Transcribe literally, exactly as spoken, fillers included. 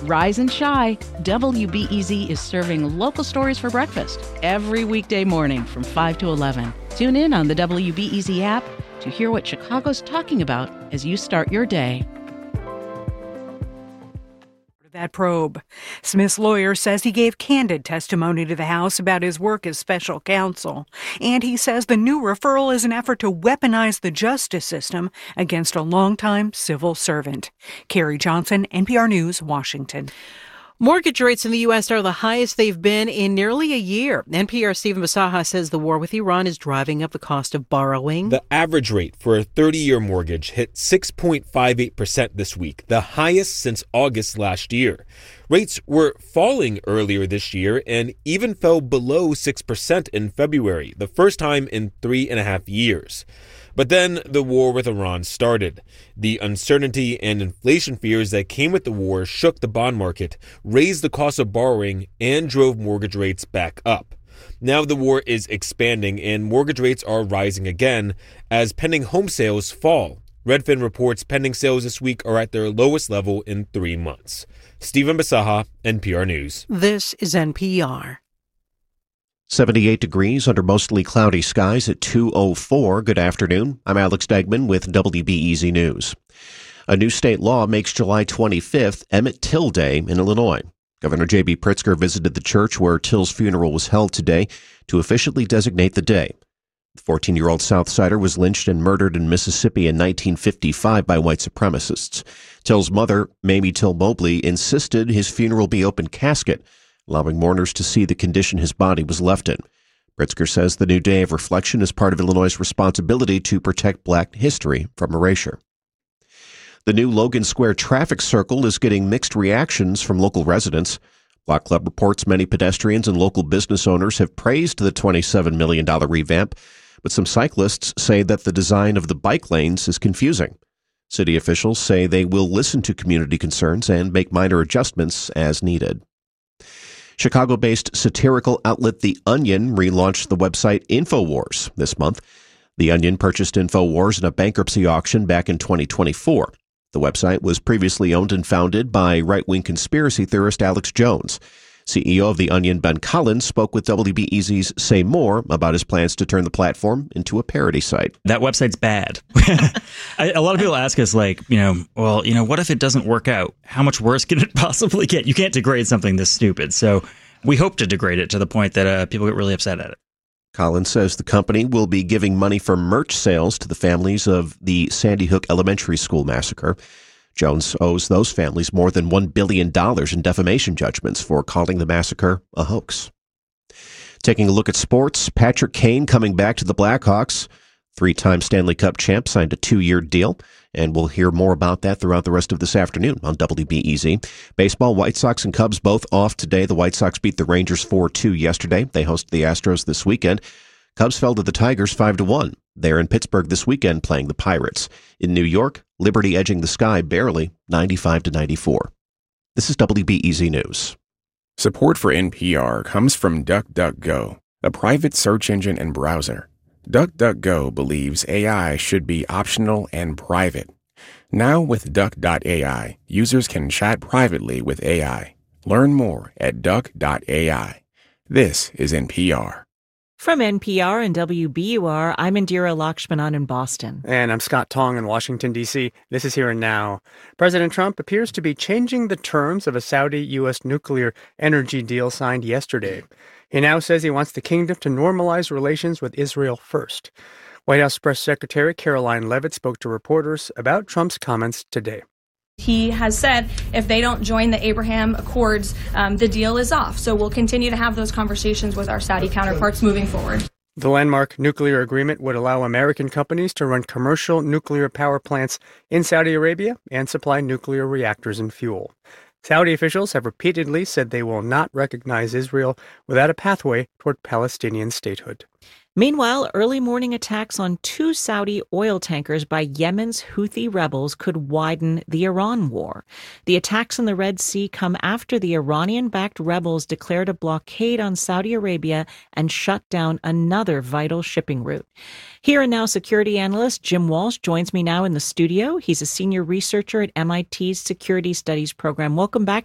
Rise and shine. W B E Z is serving local stories for breakfast every weekday morning from five to eleven. Tune in on the W B E Z app to hear what Chicago's talking about as you start your day. That probe. Smith's lawyer says he gave candid testimony to the House about his work as special counsel. And he says the new referral is an effort to weaponize the justice system against a longtime civil servant. Carrie Johnson, N P R News, Washington. Mortgage rates in the U S are the highest they've been in nearly a year. N P R's Stephen Basaha says the war with Iran is driving up the cost of borrowing. The average rate for a thirty-year mortgage hit six point five eight percent this week, the highest since August last year. Rates were falling earlier this year and even fell below six percent in February, the first time in three and a half years. But then the war with Iran started. The uncertainty and inflation fears that came with the war shook the bond market, raised the cost of borrowing, and drove mortgage rates back up. Now the war is expanding and mortgage rates are rising again as pending home sales fall. Redfin reports pending sales this week are at their lowest level in three months. Stephen Basaha, N P R News. This is N P R. seventy-eight degrees under mostly cloudy skies at two oh four. Good afternoon. I'm Alex Degman with W B E Z News. A new state law makes July twenty-fifth Emmett Till Day in Illinois. Governor J B Pritzker visited the church where Till's funeral was held today to officially designate the day. The fourteen-year-old Southsider was lynched and murdered in Mississippi in nineteen fifty-five by white supremacists. Till's mother, Mamie Till Mobley, insisted his funeral be open casket, allowing mourners to see the condition his body was left in. Pritzker says the new day of reflection is part of Illinois' responsibility to protect black history from erasure. The new Logan Square traffic circle is getting mixed reactions from local residents. Block Club reports many pedestrians and local business owners have praised the twenty-seven million dollars revamp, but some cyclists say that the design of the bike lanes is confusing. City officials say they will listen to community concerns and make minor adjustments as needed. Chicago-based satirical outlet The Onion relaunched the website InfoWars this month. The Onion purchased InfoWars in a bankruptcy auction back in twenty twenty-four. The website was previously owned and founded by right-wing conspiracy theorist Alex Jones. C E O of The Onion, Ben Collins, spoke with W B E Z's Say More about his plans to turn the platform into a parody site. That website's bad. I, a lot of people ask us, like, you know, well, you know, what if it doesn't work out? How much worse can it possibly get? You can't degrade something this stupid. So we hope to degrade it to the point that uh, people get really upset at it. Collins says the company will be giving money for merch sales to the families of the Sandy Hook Elementary School massacre. Jones owes those families more than one billion dollars in defamation judgments for calling the massacre a hoax. Taking a look at sports, Patrick Kane coming back to the Blackhawks. Three-time Stanley Cup champ signed a two-year deal, and we'll hear more about that throughout the rest of this afternoon on W B E Z. Baseball, White Sox and Cubs both off today. The White Sox beat the Rangers four two yesterday. They host the Astros this weekend. Cubs fell to the Tigers five to one. They're in Pittsburgh this weekend playing the Pirates. In New York, Liberty edging the Sky barely, ninety-five to ninety-four. This is W B E Z News. Support for N P R comes from DuckDuckGo, a private search engine and browser. DuckDuckGo believes A I should be optional and private. Now with Duck dot A I, users can chat privately with A I. Learn more at Duck dot A I. This is N P R. From N P R and W B U R, I'm Indira Lakshmanan in Boston. And I'm Scott Tong in Washington, D C. This is Here and Now. President Trump appears to be changing the terms of a Saudi-U S nuclear energy deal signed yesterday. He now says he wants the kingdom to normalize relations with Israel first. White House Press Secretary Caroline Leavitt spoke to reporters about Trump's comments today. He has said if they don't join the Abraham Accords, um, the deal is off. So we'll continue to have those conversations with our Saudi counterparts moving forward. The landmark nuclear agreement would allow American companies to run commercial nuclear power plants in Saudi Arabia and supply nuclear reactors and fuel. Saudi officials have repeatedly said they will not recognize Israel without a pathway toward Palestinian statehood. Meanwhile, early morning attacks on two Saudi oil tankers by Yemen's Houthi rebels could widen the Iran war. The attacks in the Red Sea come after the Iranian-backed rebels declared a blockade on Saudi Arabia and shut down another vital shipping route. Here and Now security analyst Jim Walsh joins me now in the studio. He's a senior researcher at M I T's Security Studies program. Welcome back,